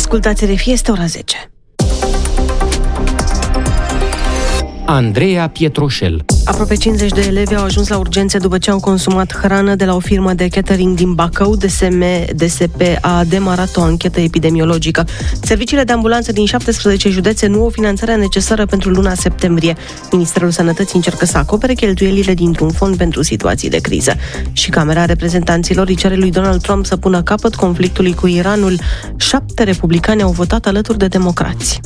Ascultați RFI, este ora 10. Andreea Pietroșel. Aproape 50 de elevi au ajuns la urgențe după ce au consumat hrană de la o firmă de catering din Bacău. DSP a demarat o anchetă epidemiologică. Serviciile de ambulanță din 17 județe nu au finanțarea necesară pentru luna septembrie. Ministerul Sănătății încearcă să acopere cheltuielile dintr-un fond pentru situații de criză. Și Camera Reprezentanților îi cere lui Donald Trump să pună capăt conflictului cu Iranul. 7 republicani au votat alături de democrați.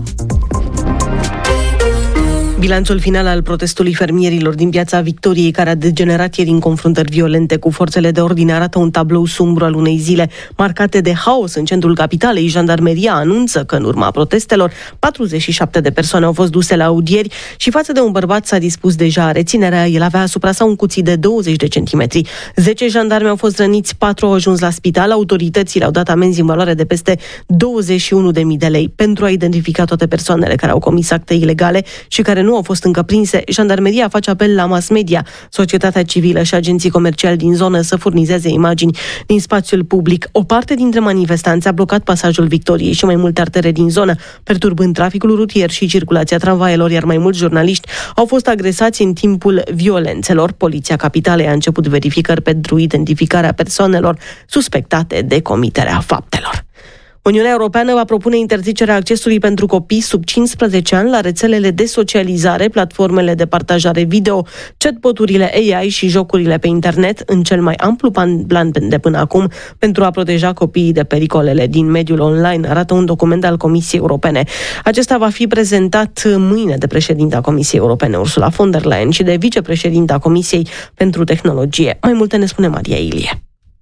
Bilanțul final al protestului fermierilor din Piața Victoriei, care a degenerat ieri în confruntări violente cu forțele de ordine, arată un tablou sumbru al unei zile marcate de haos în centrul capitalei. Jandarmeria anunță că în urma protestelor 47 de persoane au fost duse la audieri și față de un bărbat s-a dispus deja reținerea. El avea asupra sa un cuțit de 20 de centimetri. 10 jandarmi au fost răniți, 4 au ajuns la spital. Autoritățile au dat amenzi în valoare de peste 21.000 de lei. Pentru a identifica toate persoanele care au comis acte ilegale și care nu au fost încă prinse, Jandarmeria face apel la mass media, societatea civilă și agenții comerciali din zonă să furnizeze imagini din spațiul public. O parte dintre manifestanți a blocat pasajul Victoriei și mai multe artere din zonă, perturbând traficul rutier și circulația tramvaielor, iar mai mulți jurnaliști au fost agresați în timpul violențelor. Poliția Capitalei a început verificări pentru identificarea persoanelor suspectate de comiterea faptelor. Uniunea Europeană va propune interzicerea accesului pentru copii sub 15 ani la rețelele de socializare, platformele de partajare video, chatboturile AI și jocurile pe internet în cel mai amplu plan de până acum pentru a proteja copiii de pericolele din mediul online, arată un document al Comisiei Europene. Acesta va fi prezentat mâine de președinta Comisiei Europene, Ursula von der Leyen, și de vicepreședinta Comisiei pentru Tehnologie. Mai multe ne spune Maria Ilie.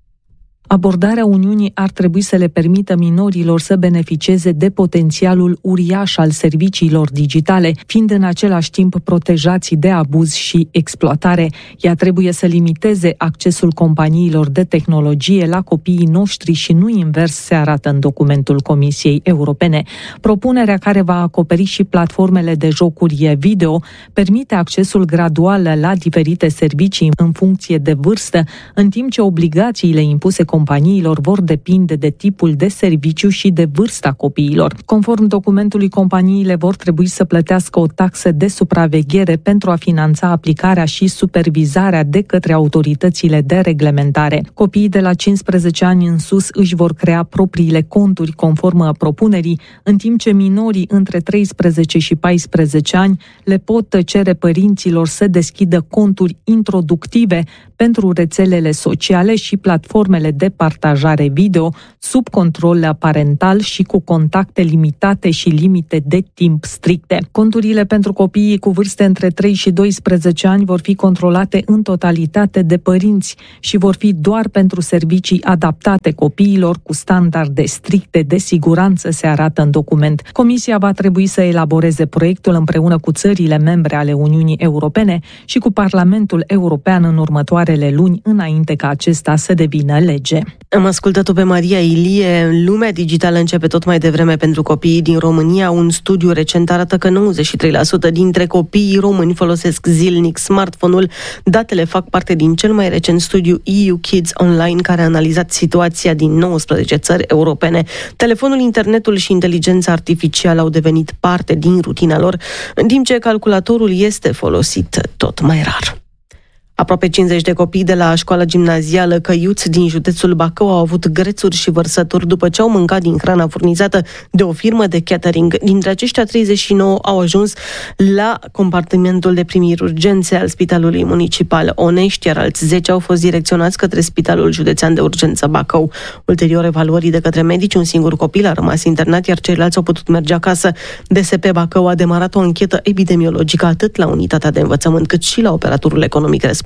Abordarea Uniunii ar trebui să le permită minorilor să beneficieze de potențialul uriaș al serviciilor digitale, fiind în același timp protejați de abuz și exploatare. Ea trebuie să limiteze accesul companiilor de tehnologie la copiii noștri și nu invers, se arată în documentul Comisiei Europene. Propunerea, care va acoperi și platformele de jocuri video, permite accesul gradual la diferite servicii în funcție de vârstă, în timp ce obligațiile impuse companiilor vor depinde de tipul de serviciu și de vârsta copiilor. Conform documentului, companiile vor trebui să plătească o taxă de supraveghere pentru a finanța aplicarea și supervizarea de către autoritățile de reglementare. Copiii de la 15 ani în sus își vor crea propriile conturi conform propunerii, în timp ce minorii între 13 și 14 ani le pot cere părinților să deschidă conturi introductive pentru rețelele sociale și platformele de partajare video sub control parental și cu contacte limitate și limite de timp stricte. Conturile pentru copiii cu vârste între 3 și 12 ani vor fi controlate în totalitate de părinți și vor fi doar pentru servicii adaptate copiilor cu standarde stricte de siguranță, se arată în document. Comisia va trebui să elaboreze proiectul împreună cu țările membre ale Uniunii Europene și cu Parlamentul European în următoarele luni, înainte ca acesta să devină lege. Am ascultat-o pe Maria Ilie. Lumea digitală începe tot mai devreme pentru copiii din România. Un studiu recent arată că 93% dintre copiii români folosesc zilnic smartphone-ul. Datele fac parte din cel mai recent studiu EU Kids Online, care a analizat situația din 19 țări europene. Telefonul, internetul și inteligența artificială au devenit parte din rutina lor, în timp ce calculatorul este folosit tot mai rar. Aproape 50 de copii de la școala gimnazială Căiuți din județul Bacău au avut grețuri și vărsături după ce au mâncat din hrana furnizată de o firmă de catering. Dintre aceștia, 39 au ajuns la compartimentul de primiri urgențe al Spitalului Municipal Onești, iar alți 10 au fost direcționați către Spitalul Județean de Urgență Bacău. Ulterior evaluării de către medici, un singur copil a rămas internat, iar ceilalți au putut merge acasă. DSP Bacău a demarat o anchetă epidemiologică atât la unitatea de învățământ cât și la operatorul economic responsabil.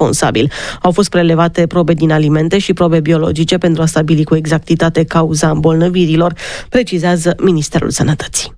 Au fost prelevate probe din alimente și probe biologice pentru a stabili cu exactitate cauza îmbolnăvirilor, precizează Ministerul Sănătății.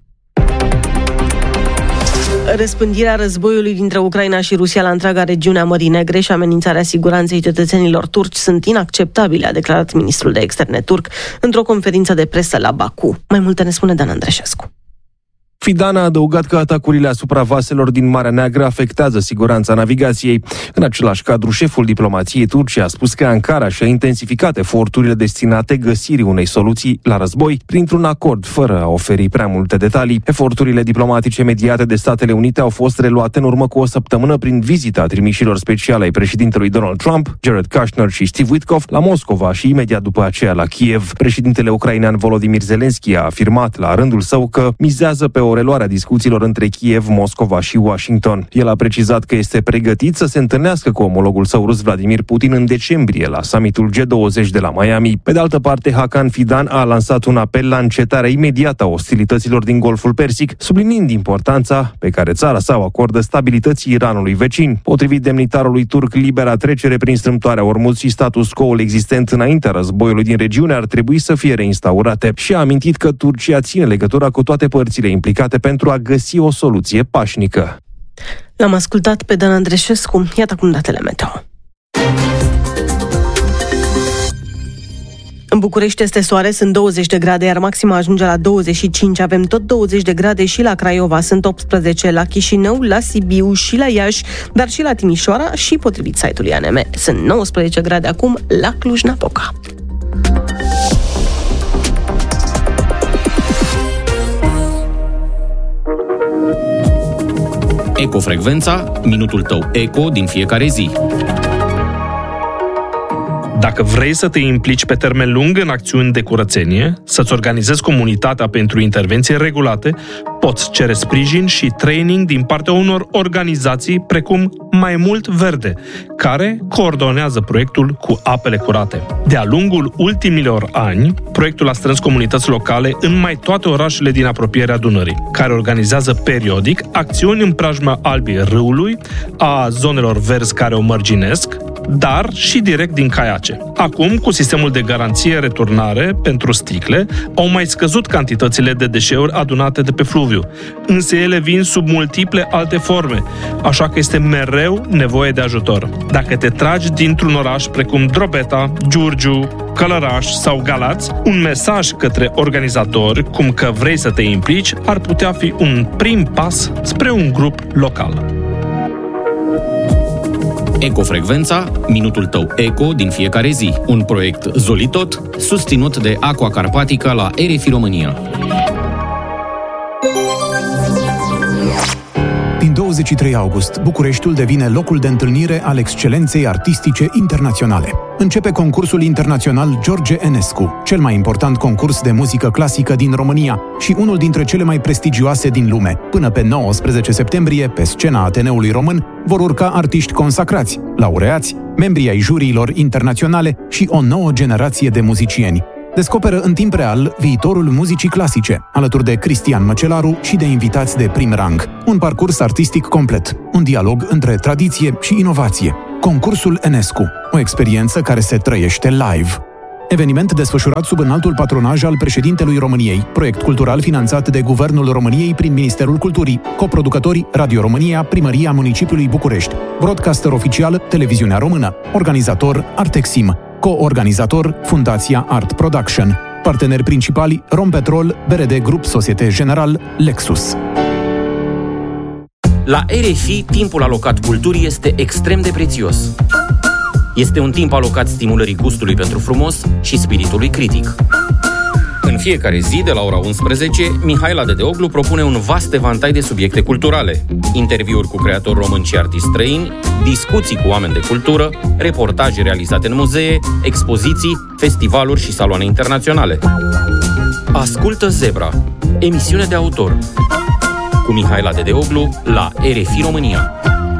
Răspândirea războiului dintre Ucraina și Rusia la întreaga regiune a Mării Negre și amenințarea siguranței cetățenilor turci sunt inacceptabile, a declarat ministrul de externe turc într-o conferință de presă la Baku. Mai multe ne spune Dan Andreșescu. Fidan a adăugat că atacurile asupra vaselor din Marea Neagră afectează siguranța navigației. În același cadru, șeful diplomației turce a spus că Ankara și-a intensificat eforturile destinate găsirii unei soluții la război printr-un acord, fără a oferi prea multe detalii. Eforturile diplomatice mediate de Statele Unite au fost reluate în urmă cu o săptămână prin vizita trimișilor speciale ai președintelui Donald Trump, Jared Kushner și Steve Witkoff la Moscova și imediat după aceea la Kiev. Președintele ucrainean Volodymyr Zelensky a afirmat la rândul său că mizează pe o reluare a discuțiilor între Kiev, Moscova și Washington. El a precizat că este pregătit să se întâlnească cu omologul său rus Vladimir Putin în decembrie la summitul G20 de la Miami. Pe de altă parte, Hakan Fidan a lansat un apel la încetarea imediată a ostilităților din Golful Persic, subliniind importanța pe care țara sa o acordă stabilității Iranului vecin. Potrivit demnitarului turc, libera trecere prin strâmtoarea Ormuz și status quo-ul existent înaintea războiului din regiune ar trebui să fie reinstaurate și a amintit că Turcia ține legătura cu toate părțile implicate pentru a găsi o soluție pașnică. L-am ascultat pe Dan Andreșescu. Iată acum datele meteo. În București este soare, sunt 20 de grade, iar maxima ajunge la 25. Avem tot 20 de grade și la Craiova, sunt 18 la Chișinău, la Sibiu și la Iași, dar și la Timișoara și, potrivit site-ului ANM, sunt 19 grade acum la Cluj-Napoca. Ecofrecvența, minutul tău eco din fiecare zi. Dacă vrei să te implici pe termen lung în acțiuni de curățenie, să-ți organizezi comunitatea pentru intervenții regulate, poți cere sprijin și training din partea unor organizații precum Mai Mult Verde, care coordonează proiectul cu apele curate. De-a lungul ultimilor ani, proiectul a strâns comunități locale în mai toate orașele din apropierea Dunării, care organizează periodic acțiuni în preajma albii râului, a zonelor verzi care o mărginesc, dar și direct din caiace. Acum, cu sistemul de garanție-returnare pentru sticle, au mai scăzut cantitățile de deșeuri adunate de pe fluviu, însă ele vin sub multiple alte forme, așa că este mereu nevoie de ajutor. Dacă te tragi dintr-un oraș precum Drobeta, Giurgiu, Călăraș sau Galați, un mesaj către organizatori, cum că vrei să te implici, ar putea fi un prim pas spre un grup local. Ecofrecvența, minutul tău eco din fiecare zi. Un proiect Zolitot, susținut de Aqua Carpatica la RFI România. Din 23 august, Bucureștiul devine locul de întâlnire al excelenței artistice internaționale. Începe concursul internațional George Enescu, cel mai important concurs de muzică clasică din România și unul dintre cele mai prestigioase din lume. Până pe 19 septembrie, pe scena Ateneului Român, vor urca artiști consacrați, laureați, membrii ai juriilor internaționale și o nouă generație de muzicieni. Descoperă în timp real viitorul muzicii clasice, alături de Cristian Măcelaru și de invitați de prim rang. Un parcurs artistic complet, un dialog între tradiție și inovație. Concursul Enescu, o experiență care se trăiește live. Eveniment desfășurat sub înaltul patronaj al președintelui României, proiect cultural finanțat de Guvernul României prin Ministerul Culturii, coproducători Radio România, Primăria Municipiului București, broadcaster oficial Televiziunea Română, organizator Artexim, co-organizator Fundația Art Production, parteneri principali Rompetrol, BRD Grup Societe General, Lexus. La RFI, timpul alocat culturii este extrem de prețios. Este un timp alocat stimulării gustului pentru frumos și spiritului critic. În fiecare zi, de la ora 11, Mihaela Dedeoglu propune un vast evantai de subiecte culturale. Interviuri cu creatori români și artiști străini, discuții cu oameni de cultură, reportaje realizate în muzee, expoziții, festivaluri și saloane internaționale. Ascultă Zebra, emisiune de autor, cu Mihaela Dedeoglu la RFI România.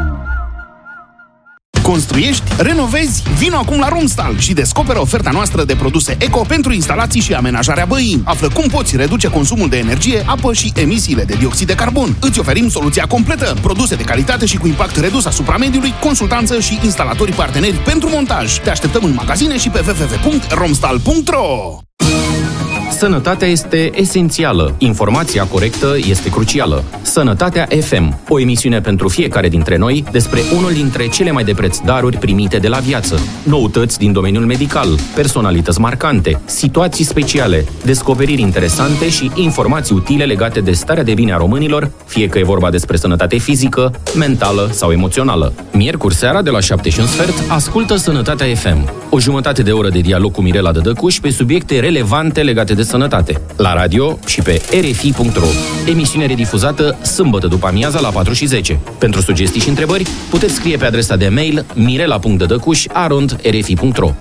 Construiești? Renovezi? Vino acum la Romstal și descoperă oferta noastră de produse eco pentru instalații și amenajarea băii. Află cum poți reduce consumul de energie, apă și emisiile de dioxid de carbon. Îți oferim soluția completă, produse de calitate și cu impact redus asupra mediului, consultanță și instalatori parteneri pentru montaj. Te așteptăm în magazine și pe www.romstal.ro. Sănătatea este esențială, informația corectă este crucială. Sănătatea FM, o emisiune pentru fiecare dintre noi despre unul dintre cele mai de preț daruri primite de la viață. Noutăți din domeniul medical, personalități marcante, situații speciale, descoperiri interesante și informații utile legate de starea de bine a românilor, fie că e vorba despre sănătate fizică, mentală sau emoțională. Miercuri seara de la 7:15 ascultă Sănătatea FM, o jumătate de oră de dialog cu Mirela Dădăcuș pe subiecte relevante legate de sănătate. La radio și pe rfi.ro. Emisiune redifuzată sâmbătă după amiaza la 4:10. Pentru sugestii și întrebări, puteți scrie pe adresa de mail mirela.dădăcuș@rfi.ro.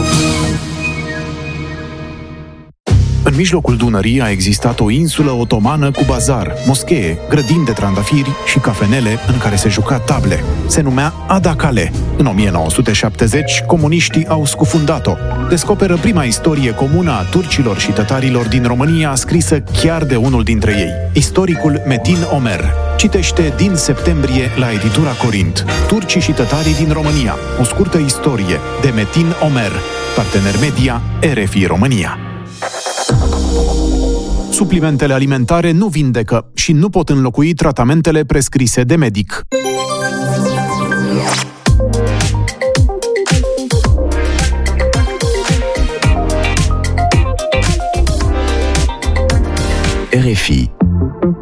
În mijlocul Dunării a existat o insulă otomană cu bazar, moschee, grădini de trandafiri și cafenele în care se juca table. Se numea Adacale. În 1970, comuniștii au scufundat-o. Descoperă prima istorie comună a turcilor și tătarilor din România, scrisă chiar de unul dintre ei, istoricul Metin Omer. Citește din septembrie la editura Corint. Turcii și tătarii din România. O scurtă istorie de Metin Omer. Partener media RFI România. Suplimentele alimentare nu vindecă și nu pot înlocui tratamentele prescrise de medic. RFI